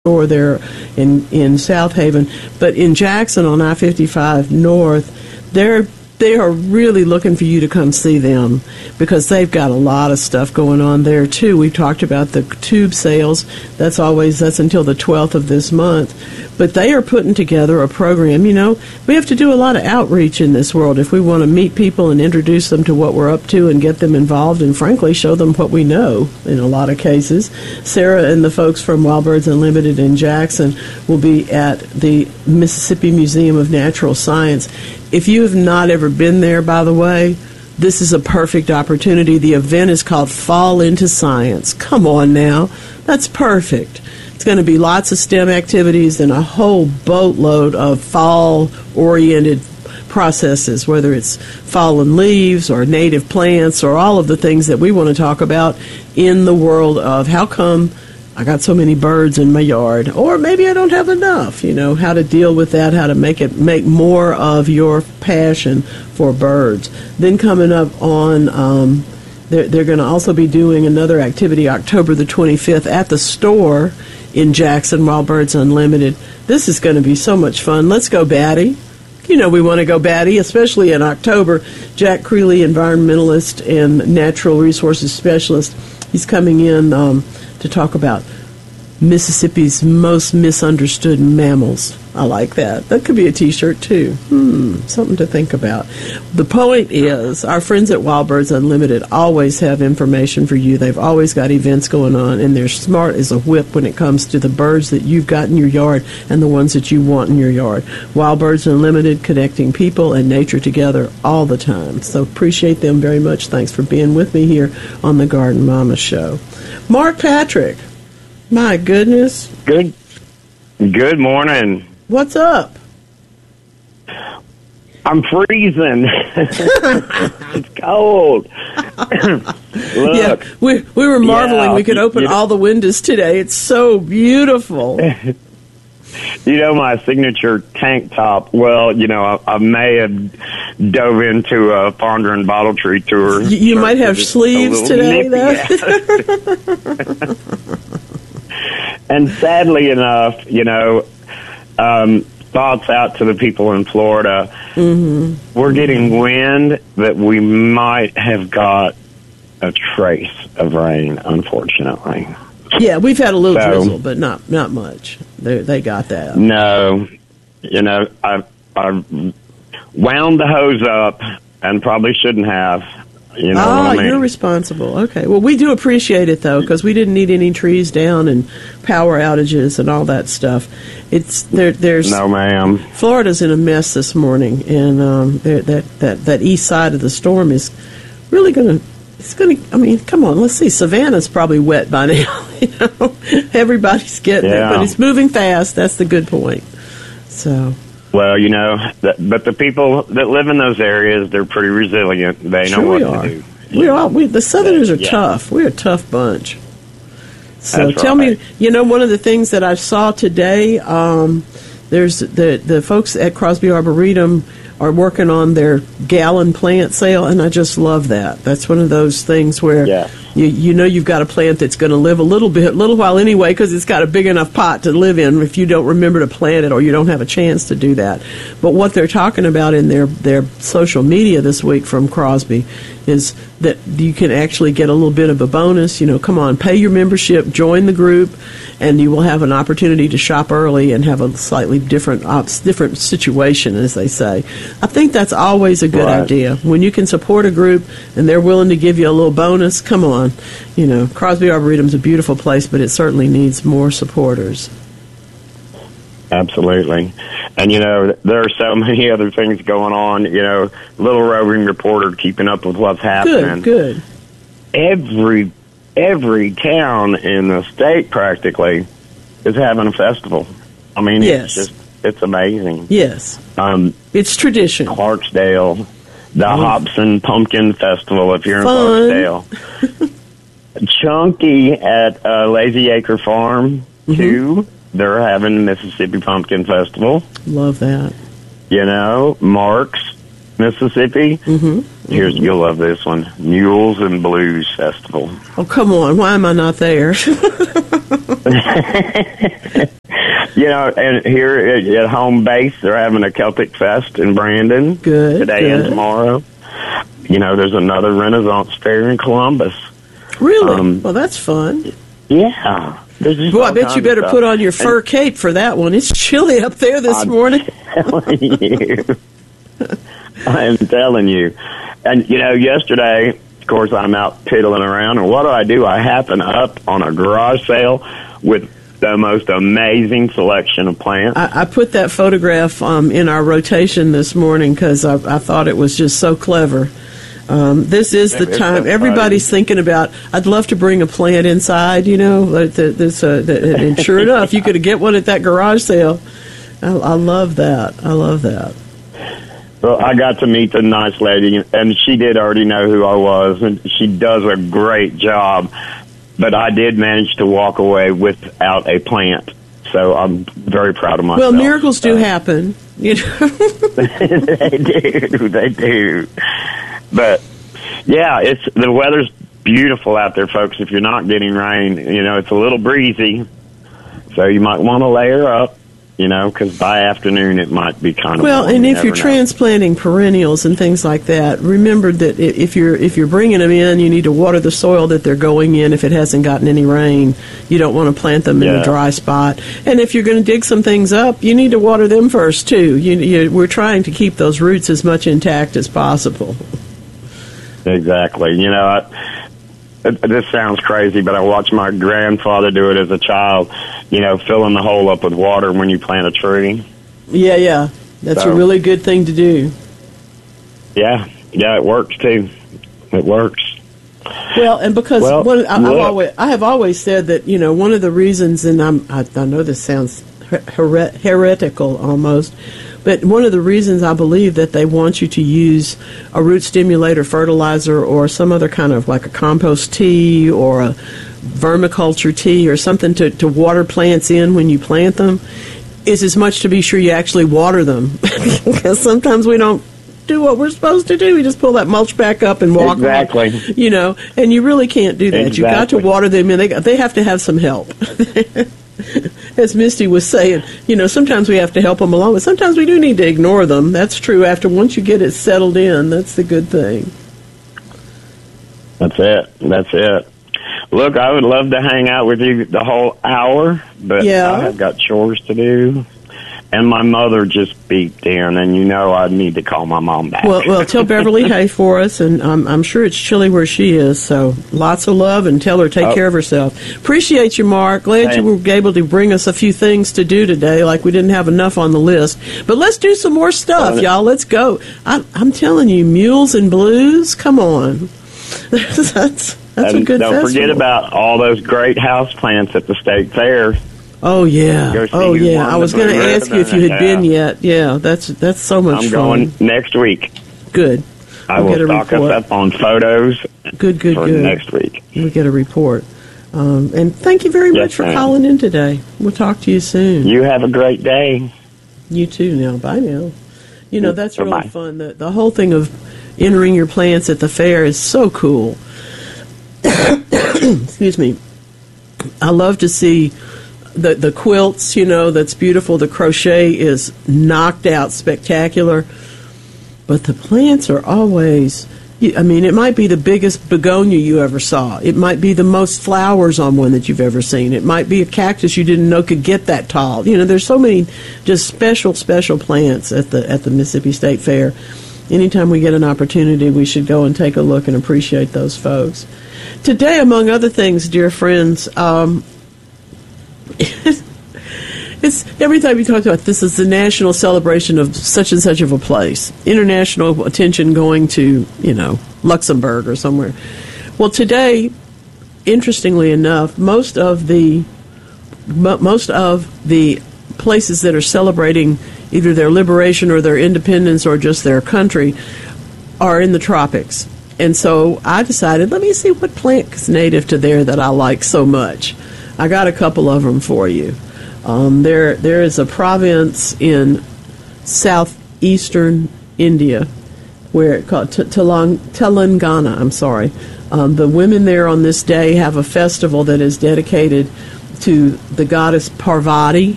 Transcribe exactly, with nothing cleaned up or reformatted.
store there in in South Haven, but in Jackson on I fifty-five North, they're they are really looking for you to come see them because they've got a lot of stuff going on there too. We talked about the tube sales. That's always that's until the twelfth of this month. But they are putting together a program. You know, we have to do a lot of outreach in this world if we want to meet people and introduce them to what we're up to and get them involved and, frankly, show them what we know in a lot of cases. Sarah and the folks from Wild Birds Unlimited in Jackson will be at the Mississippi Museum of Natural Science. If you have not ever been there, by the way, this is a perfect opportunity. The event is called Fall into Science. Come on now. That's perfect. It's going to be lots of STEM activities and a whole boatload of fall-oriented processes, whether it's fallen leaves or native plants or all of the things that we want to talk about in the world of how come I got so many birds in my yard, or maybe I don't have enough, you know, how to deal with that, how to make it make more of your passion for birds. Then coming up on, um, they're, they're going to also be doing another activity October the twenty-fifth at the store in Jackson, Wild Birds Unlimited. This is going to be so much fun. Let's go batty. You know we want to go batty, especially in October. Jack Creeley, environmentalist and natural resources specialist, he's coming in um, to talk about Mississippi's most misunderstood mammals. I like that. That could be a T-shirt, too. Hmm, something to think about. The point is, our friends at Wild Birds Unlimited always have information for you. They've always got events going on, and they're smart as a whip when it comes to the birds that you've got in your yard and the ones that you want in your yard. Wild Birds Unlimited, connecting people and nature together all the time. So appreciate them very much. Thanks for being with me here on the Garden Mama Show. Mark Patrick. My goodness. Good Good morning. What's up? I'm freezing. It's cold. Look. Yeah, we, we were marveling. Yeah, we could open you know, all the windows today. It's so beautiful. You know, my signature tank top, well, you know, I, I may have dove into a Ponder and Bottle Tree tour. You, you might have sleeves today, though. And sadly enough, you know, um, thoughts out to the people in Florida. Mm-hmm. We're getting wind that we might have got a trace of rain, unfortunately. Yeah, we've had a little so, drizzle, but not not much. They they got that. No, you know, I I wound the hose up and probably shouldn't have. You know oh, what I mean? You're responsible. Okay. Well, we do appreciate it, though, because we didn't need any trees down and power outages and all that stuff. It's there. There's no, ma'am. Florida's in a mess this morning, and um, that that that east side of the storm is really going to. It's going to. I mean, come on. Let's see. Savannah's probably wet by now. You know, everybody's getting yeah. it, but it's moving fast. That's the good point. So. Well, you know, th- but the people that live in those areas, they're pretty resilient. They sure know what we are. to do. We are. We, the Southerners are yeah. tough. We're a tough bunch. So That's tell right. me, you know, one of the things that I saw today, um, there's the the folks at Crosby Arboretum are working on their gallon plant sale, and I just love that. That's one of those things where yeah. you you know you've got a plant that's going to live a little bit, little while anyway, because it's got a big enough pot to live in if you don't remember to plant it or you don't have a chance to do that. But what they're talking about in their, their social media this week from Crosby is that you can actually get a little bit of a bonus. You know, come on, pay your membership, join the group, and you will have an opportunity to shop early and have a slightly different different situation, as they say. I think that's always a good right. idea. When you can support a group and they're willing to give you a little bonus, come on. You know, Crosby Arboretum's a beautiful place, but it certainly needs more supporters. Absolutely. And, you know, there are so many other things going on. You know, little roving reporter keeping up with what's happening. Good, good. Every, every town in the state practically is having a festival. I mean, yes. it's just, it's amazing. Yes. Um, it's tradition. Clarksdale, the oh. Hobson Pumpkin Festival, if you're Fun. in Clarksdale. Chunky at uh, Lazy Acre Farm, mm-hmm. too. They're having the Mississippi Pumpkin Festival. Love that. You know, Mark's Mississippi. Mm-hmm. Here's you'll love this one: Mules and Blues Festival. Oh, come on! Why am I not there? You know, and here at, at home base, they're having a Celtic Fest in Brandon good, today good. and tomorrow. You know, there's another Renaissance Fair in Columbus. Really? Um, well, that's fun. Yeah. Well, I bet you better put on your fur and, cape for that one. It's chilly up there this I'm morning. Telling you. I am telling you. And, you know, yesterday, of course, I'm out piddling around, and what do I do? I happen up on a garage sale with the most amazing selection of plants. I, I put that photograph um, in our rotation this morning because I, I thought it was just so clever. Um, this is the it's time. So Everybody's thinking about, I'd love to bring a plant inside, you know. Like the, this, uh, the, and sure enough, you could get one at that garage sale. I, I love that. I love that. Well, I got to meet the nice lady, and she did already know who I was, and she does a great job. But I did manage to walk away without a plant, so I'm very proud of myself. Well, miracles do uh, happen, you know. They do, they do. But yeah, it's the weather's beautiful out there, folks. If you're not getting rain, you know, it's a little breezy, so you might want to layer up. You know, because by afternoon it might be kind of well. warm. And you if you're know. transplanting perennials and things like that, remember that if you're if you're bringing them in, you need to water the soil that they're going in. If it hasn't gotten any rain, you don't want to plant them yeah. in a dry spot. And if you're going to dig some things up, you need to water them first too. You, you, we're trying to keep those roots as much intact as possible. Exactly. You know, I, it, this sounds crazy, but I watched my grandfather do it as a child. You know, filling the hole up with water when you plant a tree. Yeah, yeah. That's so, a really good thing to do. Yeah, yeah, it works too. It works. Well, and because well, one, I, I've always, I have always said that, you know, one of the reasons, and I'm, I, I know this sounds her- heretical almost, but one of the reasons I believe that they want you to use a root stimulator fertilizer or some other kind of like a compost tea or a vermiculture tea or something to, to water plants in when you plant them is as much to be sure you actually water them. Because sometimes we don't do what we're supposed to do. We just pull that mulch back up and walk exactly. on, you know, and you really can't do that. Exactly. You've got to water them in. They, they have to have some help. As Misty was saying, you know, sometimes we have to help them along, but sometimes we do need to ignore them. That's true. After once you get it settled in, that's the good thing. That's it. That's it. Look, I would love to hang out with you the whole hour, but yeah. I have got chores to do. And my mother just beeped in, and you know I need to call my mom back. Well, well, tell Beverly hey for us, and um, I'm sure it's chilly where she is, so lots of love, and tell her to take oh. care of herself. Appreciate you, Mark. Glad hey. you were able to bring us a few things to do today, like we didn't have enough on the list. But let's do some more stuff, uh, y'all. Let's go. I, I'm telling you, Mules and Blues, come on. that's that's, that's a good don't festival. Forget about all those great house plants at the state fair. Oh yeah, oh yeah. I was going to ask you if you had been yet. Yeah, that's that's so much I'm fun. I'm going next week. Good. I we'll will stock us up on photos. Good, good, for good. Next week. We get a report. Um, and thank you very yes, much for ma'am. calling in today. We'll talk to you soon. You have a great day. You too. Now, bye now. You know that's Bye-bye. really fun. The the whole thing of entering your plants at the fair is so cool. Excuse me. I love to see. The the quilts, you know, that's beautiful. The crochet is knocked out spectacular. But the plants are always, I mean, it might be the biggest begonia you ever saw. It might be the most flowers on one that you've ever seen. It might be a cactus you didn't know could get that tall. You know, there's so many just special, special plants at the at the Mississippi State Fair. Anytime we get an opportunity, we should go and take a look and appreciate those folks. Today, among other things, dear friends, um, it's every time you talk about this is the national celebration of such and such of a place, international attention going to, you know, Luxembourg or somewhere. Well, today, interestingly enough, most of the most of the places that are celebrating either their liberation or their independence or just their country are in the tropics. And so I decided, let me see what plant is native to there that I like so much. I got a couple of them for you. Um, there, there is a province in southeastern India where called T- Telang- Telangana. I'm sorry. Um, the women there on this day have a festival that is dedicated to the goddess Parvati,